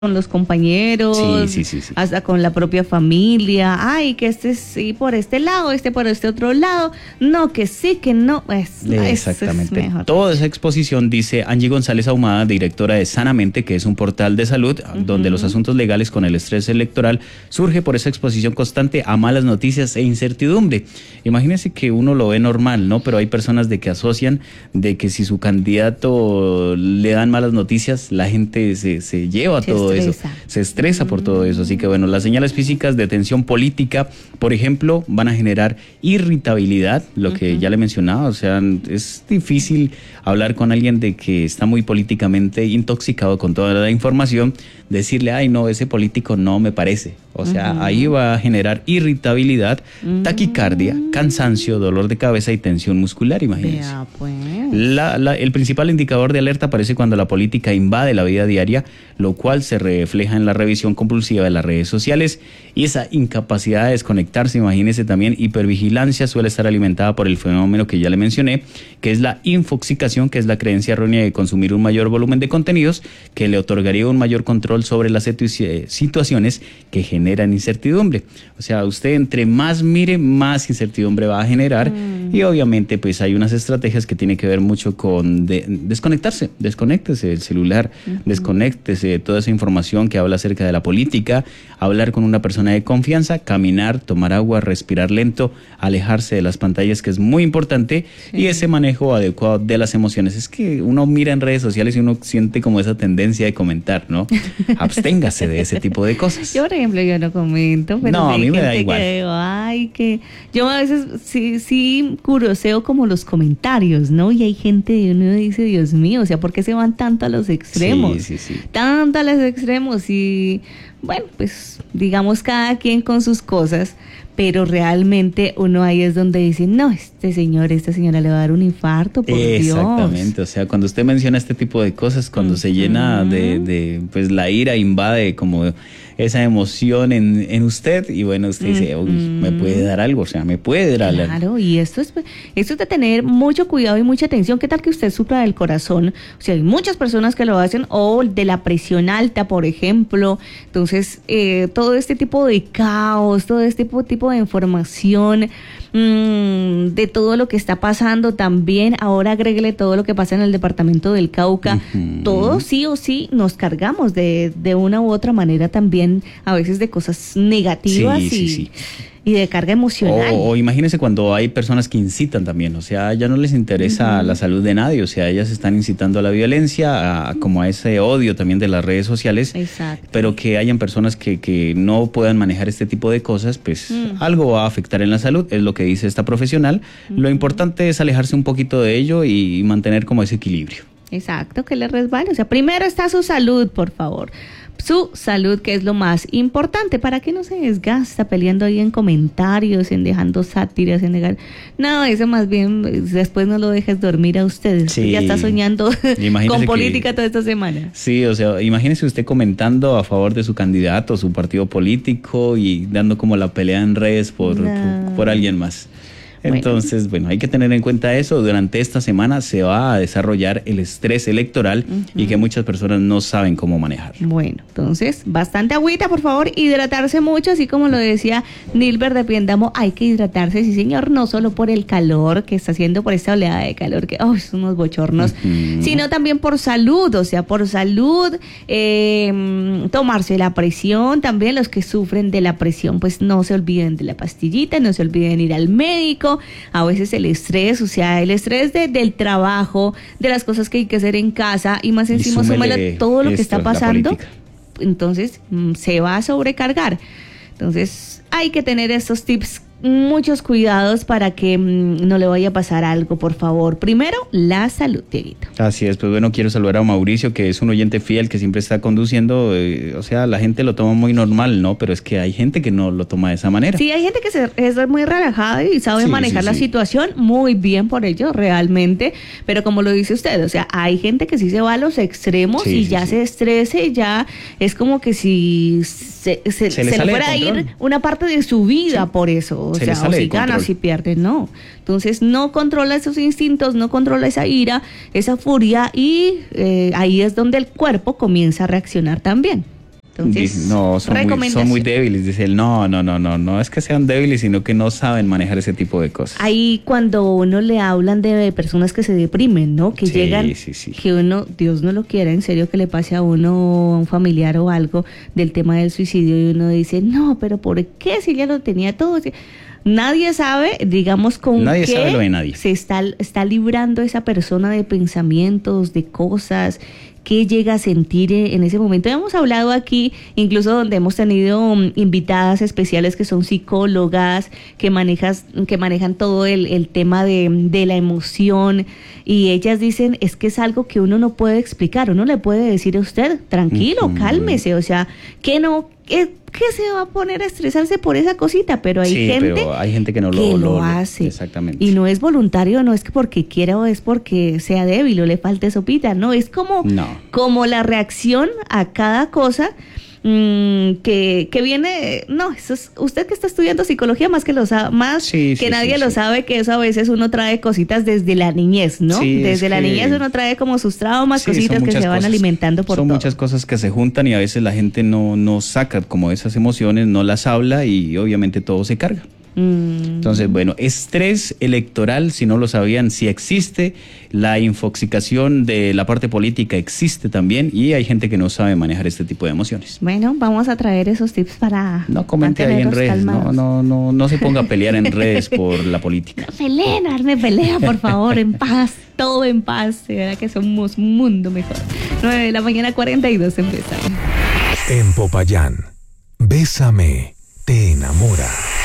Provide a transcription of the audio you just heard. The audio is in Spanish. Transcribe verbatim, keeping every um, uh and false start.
con los compañeros, Sí, sí, sí, sí. hasta con la propia familia. Ay, que este sí por este lado, este por este otro lado. No, que sí, que no. Es, Exactamente. Es mejor. Toda esa exposición, dice Angie González Ahumada, directora de Sanamente, que es un portal de salud, uh-huh, donde los asuntos legales con el estrés electoral surge por esa exposición constante a malas noticias e incertidumbre. Imagínense que uno lo ve normal, ¿no? Pero hay personas de que asocian de que si su candidato le dan malas noticias, la gente se, se lleva se todo estresa. eso. Se estresa por todo eso. Así que bueno, las señales físicas de tensión política, por ejemplo, van a generar irritabilidad, lo que uh-huh. ya le mencionaba. O sea, es difícil hablar con alguien de que está muy políticamente intoxicado con toda la información, decirle, ay no, ese político no me parece. O sea, uh-huh. ahí va a generar irritabilidad, uh-huh. taquicardia, cansancio, dolor de cabeza y tensión muscular, imagínense. Vea, pues. La, la, el principal indicador de alerta aparece cuando la política invade la vida diaria, lo cual se refleja en la revisión compulsiva de las redes sociales, y esa incapacidad de desconectarse, imagínense también, hipervigilancia suele estar alimentada por el fenómeno que ya le mencioné, que es la infoxicación, que es la creencia errónea de consumir un mayor volumen de contenidos que le otorgaría un mayor control sobre las situ- situaciones que generan incertidumbre. O sea, usted entre más mire, más incertidumbre va a generar, mm. y obviamente pues hay unas estrategias que tienen que ver mucho con de, desconectarse, desconéctese del celular, uh-huh. desconéctese de toda esa información que habla acerca de la política, hablar con una persona de confianza, caminar, tomar agua, respirar lento, alejarse de las pantallas, que es muy importante, sí. y ese manejo adecuado de las emociones. Es que uno mira en redes sociales y uno siente como esa tendencia de comentar, ¿no? Absténgase de ese tipo de cosas. Yo, por ejemplo, yo no comento, pero no, a mí me da igual. Que, ay, que yo a veces sí, sí curoseo como los comentarios, ¿no? Y hay gente y uno dice, Dios mío, o sea, ¿por qué se van tanto a los extremos? Sí, sí, sí. Tanto a los extremos y, bueno, pues digamos cada quien con sus cosas, pero realmente uno ahí es donde dice, no, este señor, esta señora le va a dar un infarto, por Exactamente. Dios. Exactamente, o sea, cuando usted menciona este tipo de cosas, cuando uh-huh. se llena de, de, pues la ira invade como esa emoción en, en usted, y bueno, usted uh-huh. dice, uy, me puede dar algo, o sea, me puede dar algo. Claro, y esto es, esto es de tener mucho cuidado y mucha atención. ¿Qué tal que usted sufra del corazón? O sea, hay muchas personas que lo hacen, o de la presión alta, por ejemplo. Entonces, eh, todo este tipo de caos, todo este tipo, tipo de información, mmm, de todo lo que está pasando también, ahora agréguele todo lo que pasa en el departamento del Cauca, uh-huh. todos sí o sí nos cargamos de, de una u otra manera también, a veces de cosas negativas, sí, y, sí, sí. y de carga emocional. O, o imagínense cuando hay personas que incitan también, o sea, ya no les interesa uh-huh. la salud de nadie, o sea, ellas están incitando a la violencia, a, como a ese odio también de las redes sociales. Exacto. Pero que hayan personas que, que no puedan manejar este tipo de cosas, pues uh-huh. algo va a afectar en la salud, es lo que dice esta profesional. Uh-huh. Lo importante es alejarse un poquito de ello y, y mantener como ese equilibrio. Exacto, que le resbale, o sea, primero está su salud, por favor. Su salud, que es lo más importante, para que no se desgasta peleando ahí en comentarios, en dejando sátiras, en negar. No, eso más bien después no lo dejes dormir a ustedes. Sí. Ya está soñando con política que, toda esta semana. Sí, o sea, imagínese usted comentando a favor de su candidato, su partido político, y dando como la pelea en redes por, no. por, por alguien más. Entonces, bueno. bueno, hay que tener en cuenta eso. Durante esta semana se va a desarrollar el estrés electoral uh-huh. y que muchas personas no saben cómo manejar. Bueno, entonces, bastante agüita, por favor, hidratarse mucho, así como lo decía Nilber de Piendamo, hay que hidratarse, sí señor, no solo por el calor que está haciendo, por esta oleada de calor, que oh, son unos bochornos, uh-huh. sino también por salud, o sea, por salud, eh, tomarse la presión, también los que sufren de la presión, pues no se olviden de la pastillita, no se olviden ir al médico. A veces el estrés, o sea, el estrés de, del trabajo, de las cosas que hay que hacer en casa, y más encima súmale todo lo esto, que está pasando, entonces mm, se va a sobrecargar. Entonces hay que tener estos tips, muchos cuidados para que mmm, no le vaya a pasar algo, por favor. Primero, la salud, Dieguito. Así es, pues bueno, quiero saludar a Mauricio, que es un oyente fiel, que siempre está conduciendo, eh, o sea, la gente lo toma muy normal, ¿no? Pero es que hay gente que no lo toma de esa manera. Sí, hay gente que se, es muy relajada y sabe sí, manejar sí, la sí. situación muy bien por ello, realmente, pero como lo dice usted, o sea, hay gente que sí se va a los extremos sí, y sí, ya sí. se estrese, y ya es como que si se, se, se, le, se le fuera a ir una parte de su vida sí. por eso. O se sea, o si gana, si pierde, no. Entonces no controla esos instintos, no controla esa ira, esa furia, y eh, ahí es donde el cuerpo comienza a reaccionar también. Entonces, Dice, no, son muy, son recomendación. muy débiles. Dice él, no, no, no, no, no es que sean débiles, sino que no saben manejar ese tipo de cosas. Ahí cuando uno le hablan de personas que se deprimen, ¿no? Que Sí, llegan, sí, sí. que uno, Dios no lo quiera, en serio que le pase a uno, a un familiar o algo del tema del suicidio y uno dice, no, pero ¿por qué si ya lo tenía todo? Si- Nadie sabe, digamos, con Nadie qué sabe lo de nadie. se está, está librando esa persona de pensamientos, de cosas, qué llega a sentir en ese momento. Hemos hablado aquí, incluso donde hemos tenido um, invitadas especiales que son psicólogas, que manejas, que manejan todo el, el tema de, de la emoción, y ellas dicen, es que es algo que uno no puede explicar, uno le puede decir a usted, tranquilo, Ujú. cálmese, o sea, que no, que, que se va a poner a estresarse por esa cosita, pero hay Sí, gente pero hay gente que no que lo, lo hace. Exactamente. Y no es voluntario, no es que porque quiera o es porque sea débil o le falte sopita, no, es como, No. como la reacción a cada cosa mmm, que, que viene, no, eso es, usted que está estudiando psicología más que lo sabe, más Sí, que sí, nadie sí, lo sí. sabe, que eso a veces uno trae cositas desde la niñez, ¿no? Sí, es desde la que- niñez uno trae como sus traumas, Sí, son cositas que muchas se van cosas. alimentando por Son todo. muchas cosas que se juntan y a veces la gente no, no saca como esas emociones, no las habla y obviamente todo se carga. Mm. Entonces, bueno, estrés electoral, si no lo sabían, sí existe. La infoxicación de la parte política existe también y hay gente que no sabe manejar este tipo de emociones. Bueno, vamos a traer esos tips para No comente ahí en mantenerlos redes, no, calmados. no, no, no se ponga a pelear en redes por la política. No peleen, arme pelea, por favor, en paz, todo en paz, de verdad que somos un mundo mejor. nueve de la mañana, cuarenta y dos empezamos. En Popayán, Bésame, te enamora.